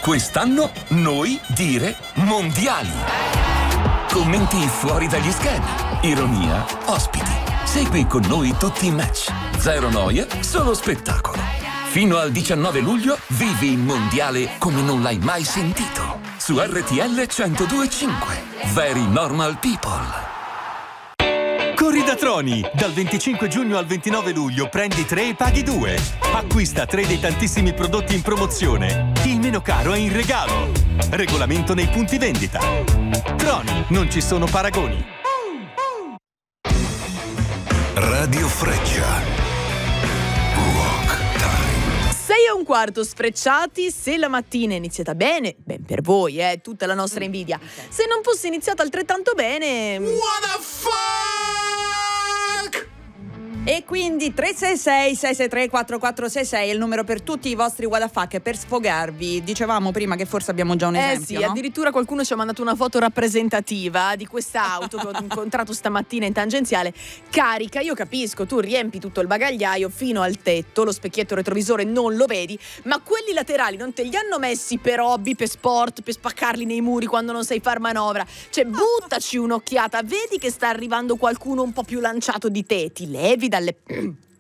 Quest'anno noi dire mondiali. Commenti fuori dagli schermi, ironia, ospiti. Segui con noi tutti i match. Zero noia, solo spettacolo. Fino al 19 luglio vivi il mondiale come non l'hai mai sentito. Su RTL 102.5. Very Normal People. Corri da Troni! Dal 25 giugno al 29 luglio prendi 3 e paghi 2. Acquista 3 dei tantissimi prodotti in promozione. Il meno caro è in regalo. Regolamento nei punti vendita. Troni, non ci sono paragoni. Radio Freccia. 6:15 sfrecciati. Se la mattina è iniziata bene, ben per voi, tutta la nostra invidia. Se non fosse iniziata altrettanto bene, What the fuck? E quindi 366-663-4466 è il numero per tutti i vostri what the fuck, per sfogarvi. Dicevamo prima che forse abbiamo già un esempio, sì, no? addirittura qualcuno ci ha mandato una foto rappresentativa di quest'auto che ho incontrato stamattina in tangenziale. Carica, io capisco, tu riempi tutto il bagagliaio fino al tetto, lo specchietto retrovisore non lo vedi, ma quelli laterali non te li hanno messi per hobby, per sport, per spaccarli nei muri quando non sai far manovra. Cioè, buttaci un'occhiata, vedi che sta arrivando qualcuno un po' più lanciato di te, ti levi dalle